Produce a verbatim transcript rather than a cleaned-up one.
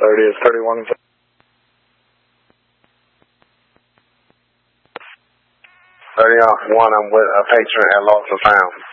There it is, thirty-one. thirty-one, I'm with a patron at Lost and Found.